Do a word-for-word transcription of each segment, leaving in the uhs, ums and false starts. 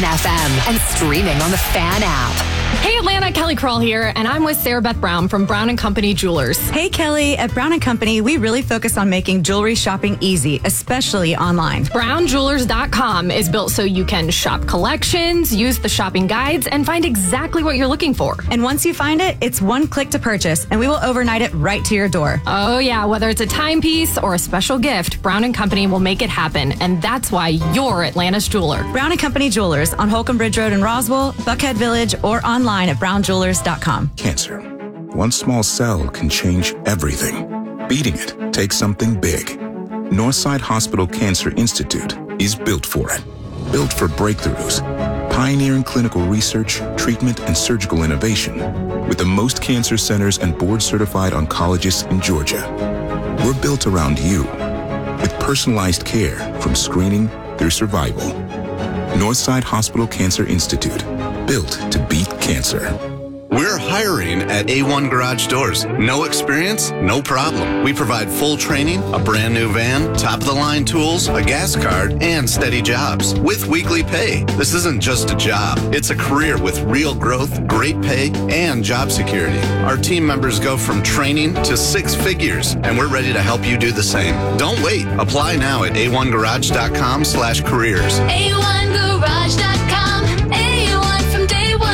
F M and streaming on the Fan app. Hey Atlanta, Kelly Kroll here, and I'm with Sarah Beth Brown from Brown and Company Jewelers. Hey Kelly, at Brown and Company, we really focus on making jewelry shopping easy, especially online. brown jewelers dot com is built so you can shop collections, use the shopping guides, and find exactly what you're looking for. And once you find it, it's one click to purchase, and we will overnight it right to your door. Oh yeah, whether it's a timepiece or a special gift, Brown and Company will make it happen, and that's why you're Atlanta's jeweler. Brown and Company Jewelers on Holcomb Bridge Road in Roswell, Buckhead Village, or online at brown jewelers dot com. Cancer. One small cell can change everything. Beating it takes something big. Northside Hospital Cancer Institute is built for it. Built for breakthroughs, pioneering clinical research, treatment, and surgical innovation, with the most cancer centers and board-certified oncologists in Georgia. We're built around you, with personalized care from screening through survival. Northside Hospital Cancer Institute, built to beat cancer. We're hiring at A one Garage Doors. No experience? No problem. We provide full training, a brand new van, top-of-the-line tools, a gas card, and steady jobs with weekly pay. This isn't just a job. It's a career with real growth, great pay, and job security. Our team members go from training to six figures, and we're ready to help you do the same. Don't wait. Apply now at A one garage dot com slash careers. A one garage dot com. A one from day one.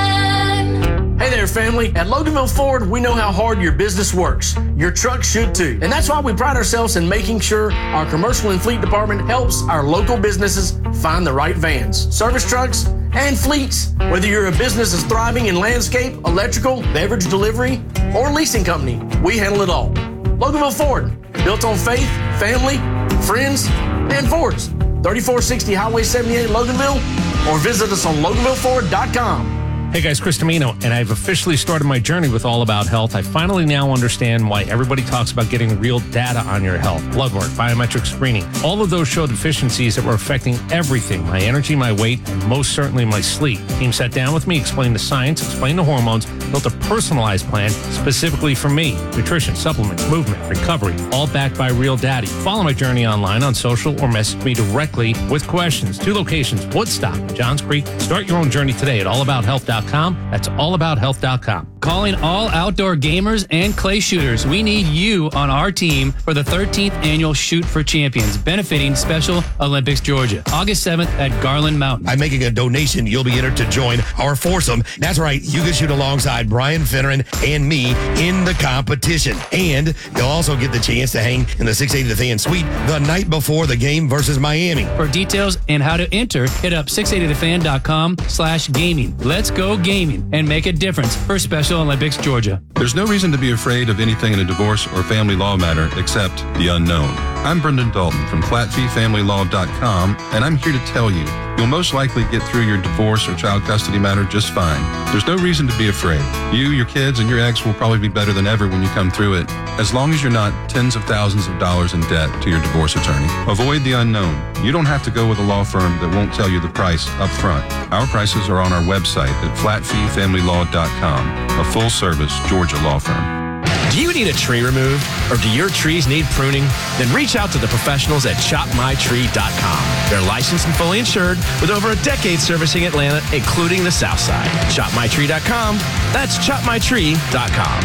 Hey there, family. At Loganville Ford, we know how hard your business works. Your truck should too. And that's why we pride ourselves in making sure our commercial and fleet department helps our local businesses find the right vans, service trucks, and fleets. Whether you're a business that's thriving in landscape, electrical, beverage delivery, or leasing company, we handle it all. Loganville Ford, built on faith, family, friends, and Fords. thirty-four sixty Highway seventy-eight, Loganville, or visit us on loganville ford dot com. Hey guys, Chris Domino, and I've officially started my journey with All About Health. I finally now understand why everybody talks about getting real data on your health. Blood work, biometric screening. All of those showed deficiencies that were affecting everything. My energy, my weight, and most certainly my sleep. Team sat down with me, explained the science, explained the hormones, built a personalized plan specifically for me. Nutrition, supplements, movement, recovery, all backed by real data. Follow my journey online on social or message me directly with questions. Two locations, Woodstock, Johns Creek. Start your own journey today at all about health dot com. That's all about health dot com. Calling all outdoor gamers and clay shooters. We need you on our team for the thirteenth annual Shoot for Champions, benefiting Special Olympics Georgia, August seventh at Garland Mountain. By making a donation, you'll be entered to join our foursome. That's right, you can shoot alongside Brian Finneran and me in the competition. And you'll also get the chance to hang in the six eighty The Fan suite the night before the game versus Miami. For details and how to enter, hit up six eighty the fan dot com slash gaming. Let's go gaming and make a difference for Special Olympics Georgia. There's no reason to be afraid of anything in a divorce or family law matter except the unknown. I'm Brendan Dalton from flat fee family law dot com, and I'm here to tell you, you'll most likely get through your divorce or child custody matter just fine. There's no reason to be afraid. You, your kids, and your ex will probably be better than ever when you come through it, as long as you're not tens of thousands of dollars in debt to your divorce attorney. Avoid the unknown. You don't have to go with a law firm that won't tell you the price up front. Our prices are on our website at flat fee family law dot com, a full-service Georgia law firm. Do you need a tree removed, or do your trees need pruning? Then reach out to the professionals at chop my tree dot com. They're licensed and fully insured with over a decade servicing Atlanta, including the South Side. chop my tree dot com. That's chop my tree dot com.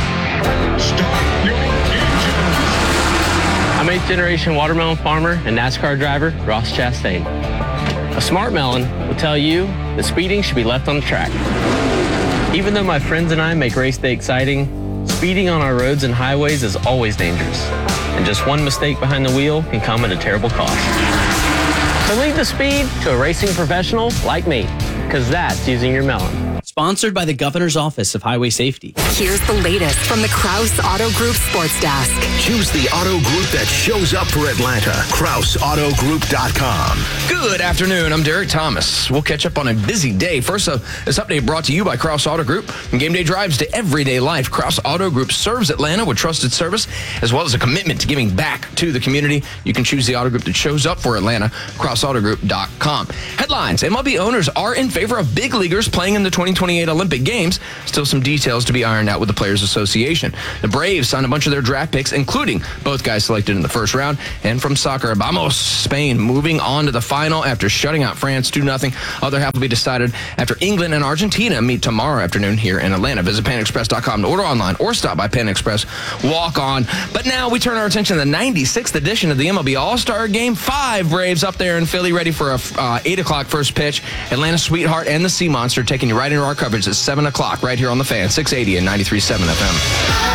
I'm eighth generation watermelon farmer and NASCAR driver Ross Chastain. A smart melon will tell you that speeding should be left on the track. Even though my friends and I make race day exciting, speeding on our roads and highways is always dangerous, and just one mistake behind the wheel can come at a terrible cost. So leave the speed to a racing professional like me, because that's using your melon. Sponsored by the Governor's Office of Highway Safety. Here's the latest from the Kraus Auto Group Sports Desk. Choose the auto group that shows up for Atlanta. Kraus Auto Group dot com. Good afternoon. I'm Derek Thomas. We'll catch up on a busy day. First, uh, this update brought to you by Kraus Auto Group. From game day drives to everyday life, Kraus Auto Group serves Atlanta with trusted service as well as a commitment to giving back to the community. You can choose the auto group that shows up for Atlanta. Kraus Auto Group dot com. Headlines. M L B owners are in favor of big leaguers playing in the twenty twenty twenty-eight Olympic Games. Still some details to be ironed out with the Players Association. The Braves signed a bunch of their draft picks, including both guys selected in the first round. And from soccer, Vamos, Spain moving on to the final after shutting out France two nothing. Other half will be decided after England and Argentina meet tomorrow afternoon here in Atlanta. Visit pan express dot com to order online or stop by Pan Express. Walk on. But now we turn our attention to the ninety-sixth edition of the M L B All-Star Game. Five Braves up there in Philly ready for a uh, eight o'clock first pitch. Atlanta Sweetheart and the Sea Monster taking you right into our coverage at seven o'clock right here on the Fan, six eighty and ninety-three point seven F M.